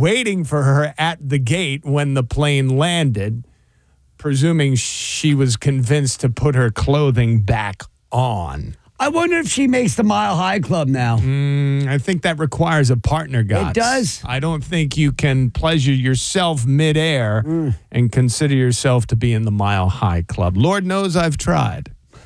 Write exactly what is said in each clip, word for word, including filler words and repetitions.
waiting for her at the gate when the plane landed, presuming she was convinced to put her clothing back on. I wonder if she makes the Mile High Club now. Mm, I think that requires a partner, Gotts. It does? I don't think you can pleasure yourself midair mm. and consider yourself to be in the Mile High Club. Lord knows I've tried.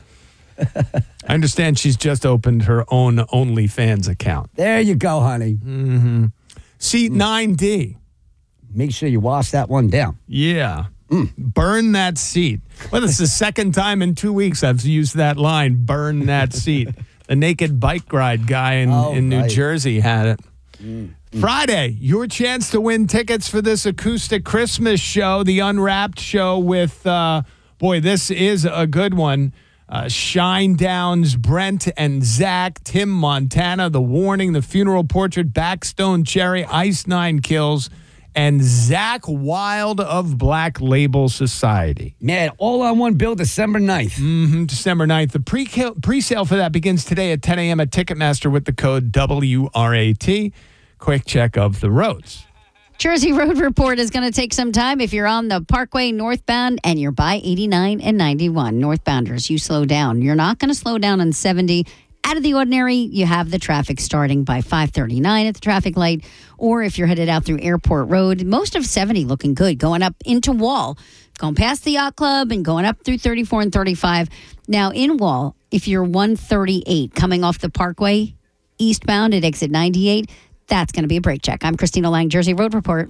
I understand she's just opened her own OnlyFans account. There you go, honey. Mm-hmm. Seat mm. nine D. Make sure you wash that one down. Yeah. Mm. Burn that seat. Well, it's the second time in two weeks I've used that line, burn that seat. The naked bike ride guy in, oh, in New right. Jersey had it. Mm. Friday, your chance to win tickets for this acoustic Christmas show, the Unwrapped show with, uh, boy, this is a good one. Uh, Shinedown's Brent and Zach, Tim Montana, The Warning, The Funeral Portrait, Backstone Cherry, Ice Nine Kills, and Zach Wild of Black Label Society. Man, all on one bill, December ninth. Mm-hmm, December ninth. The pre- pre-sale for that begins today at ten a.m. at Ticketmaster with the code W R A T. Quick check of the roads. Jersey Road Report is going to take some time if you're on the Parkway northbound and you're by eighty-nine and ninety-one. Northbounders, you slow down. You're not going to slow down on seventy. Out of the ordinary, you have the traffic starting by five thirty-nine at the traffic light. Or if you're headed out through Airport Road, most of seventy looking good. Going up into Wall, going past the Yacht Club and going up through thirty-four and thirty-five. Now in Wall, if you're one thirty-eight coming off the Parkway eastbound at exit ninety-eight, that's going to be a brake check. I'm Christina Lang, Jersey Road Report.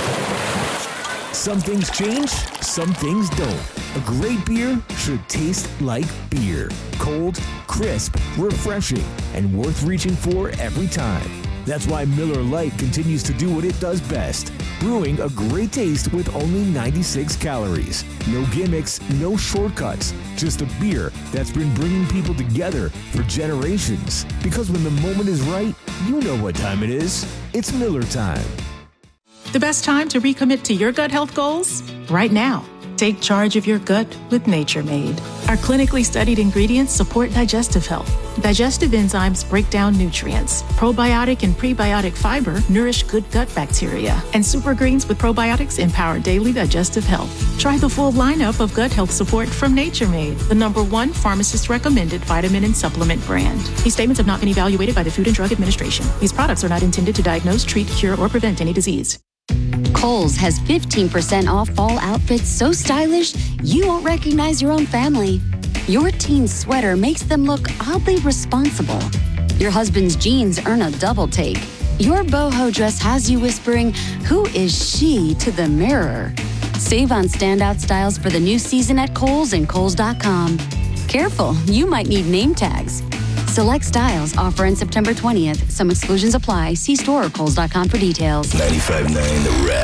Some things change, some things don't. A great beer should taste like beer. Cold, crisp, refreshing, and worth reaching for every time. That's why Miller Lite continues to do what it does best. Brewing a great taste with only ninety-six calories. No gimmicks, no shortcuts. Just a beer that's been bringing people together for generations. Because when the moment is right, you know what time it is. It's Miller time. The best time to recommit to your gut health goals? Right now. Take charge of your gut with Nature Made. Our clinically studied ingredients support digestive health. Digestive enzymes break down nutrients. Probiotic and prebiotic fiber nourish good gut bacteria. And super greens with probiotics empower daily digestive health. Try the full lineup of gut health support from Nature Made, the number one pharmacist-recommended vitamin and supplement brand. These statements have not been evaluated by the Food and Drug Administration. These products are not intended to diagnose, treat, cure, or prevent any disease. Kohl's has fifteen percent off fall outfits so stylish you won't recognize your own family. Your teen's sweater makes them look oddly responsible. Your husband's jeans earn a double take. Your boho dress has you whispering, "Who is she?" to the mirror. Save on standout styles for the new season at Kohl's and Kohl's dot com. Careful, you might need name tags. Select styles offer in September twentieth. Some exclusions apply. See store or Kohl's dot com for details. ninety-five point nine The Rap.